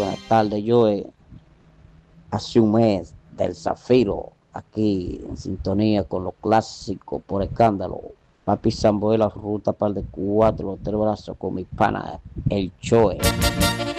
buenas tardes. Yo hace un mes del Zafiro, aquí en sintonía con los clásicos por escándalo. Papi Sambo de la ruta par de cuatro, los tres brazos con mi pana, el Choe.